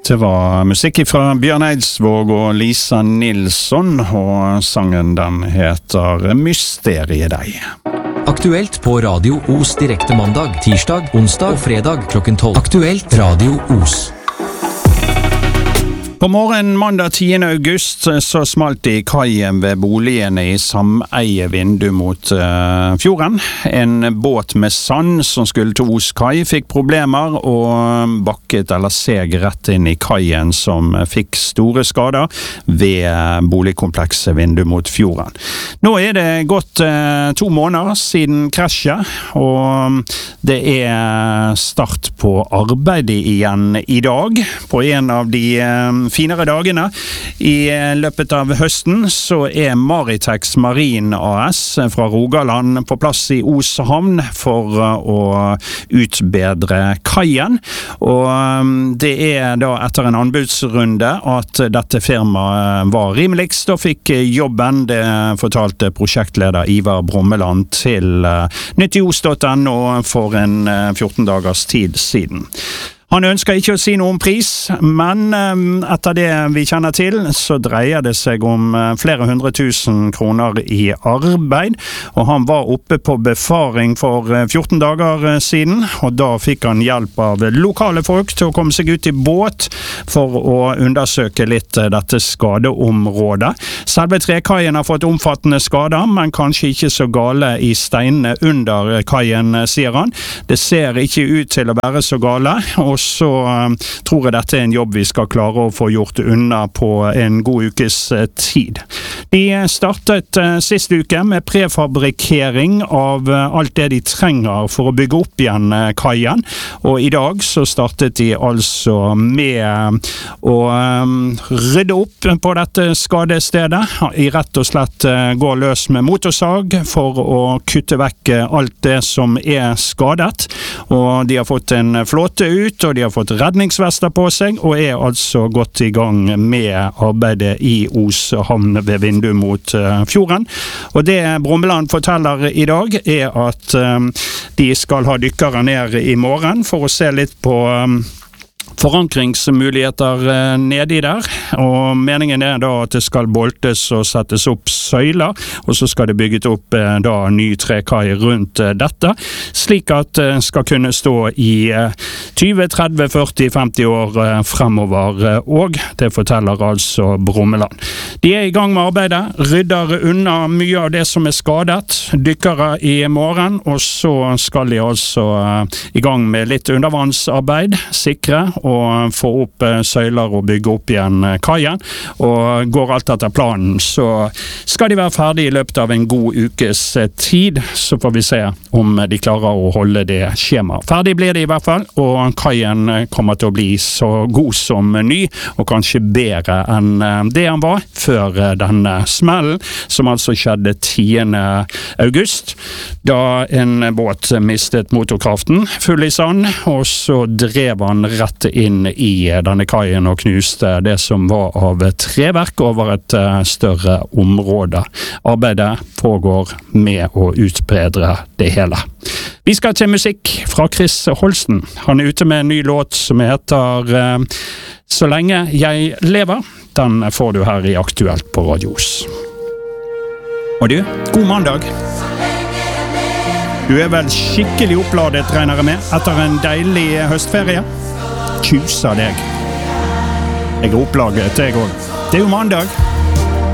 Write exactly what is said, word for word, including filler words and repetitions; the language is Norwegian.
Det var musikk fra Bjørn Eidsvåg og Lisa Nilsson, og sangen den heter Mysteriet deg. Aktuelt på Radio Os direkte mandag, tirsdag, onsdag og fredag klokken tolv. Aktuelt Radio Os. På morgen mandag tiende august så smalt det i kaien ved boligene i sameie vindu mot uh, fjorden. En båt med sand som skulle til Os kai fikk problemer og bakket eller seg rett inn i kaien som fikk store skader ved boligkomplekset vindu mot fjorden. Nå er det gått uh, to måneder siden krasjet, og det er start på arbeidet igjen i dag. På en av de uh, finere dagene i løpet av høsten så er Maritex Marine A S fra Rogaland på plass i Os havn for å utbedre kaien, og det er da etter en anbudsrunde at dette firmaet var rimeligst og fikk jobben. Det fortalte prosjektleder Ivar Brommeland til nyttigos punktum no for en fjorten dagers tid siden. Han ønsker ikke å si noe om pris, men etter det vi kjenner til, så dreier det seg om flere hundre tusen kroner i arbeid, og han var oppe på befaring for fjorten dager siden, og da fikk han hjelp av lokale folk til å komme seg ut i båt for å undersøke litt dette skadeområdet. Selve trekaien har fått omfattende skader, men kanskje ikke så gale i steinene under kaien, sier han. Det ser ikke ut til å være så gale, og så uh, tror jeg dette er en jobb vi skal klare å få gjort unna på en god ukes uh, tid. De startet uh, sist uke med prefabrikering av uh, alt det de trenger for å bygge opp igjen uh, kaien, og i dag så startet de altså med uh, å um, rydde opp på dette skadestedet, i rett og slett uh, gå løs med motorsag for å kutte vekk uh, alt det som er skadet, og de har fått en flåte ut, og de har fått redningsvester på seg, og er altså gått i gang med arbeidet i Os havn ved vindu mot uh, fjorden. Og det Brommeland forteller i dag er at um, de skal ha dykkere ned i morgen for å se litt på um, forankringsmuligheter nedi der, og meningen er da at det skal boltes og settes opp søyler, og så skal det bygget opp da ny trekai rundt dette, slik at det skal kunne stå i tjue, tretti, førti, femti år fremover, og det forteller altså Brommeland. De er i gang med arbeidet, rydder unna mye av det som er skadet, dykkere i morgen, og så skal de altså i gang med litt undervannsarbeid, sikre og få opp søyler og bygge opp igjen kaien, og går alt etter planen, så skal de være ferdig i løpet av en god ukes tid, så får vi se om de klarer å holde det skjema. Ferdig blir det i hvert fall, og kaien kommer til å bli så god som ny, og kanskje bedre enn det han var før denne smellen, som altså skjedde tiende august, da en båt mistet motorkraften full i sand, og så drev han rett inn i denne kaien og knuste det som var av treverk over et større område. Arbeidet pågår med å utbedre det hele. Vi skal til musikk fra Chris Holsten. Han er ute med en ny låt som heter Så lenge jeg lever. Den får du her i Aktuelt på Radios. Og du, god mandag! Du er vel skikkelig oppladet, regner jeg med, etter en deilig høstferie? Tjusa deg. Jeg er opplaget, jeg også. Det er jo mandag.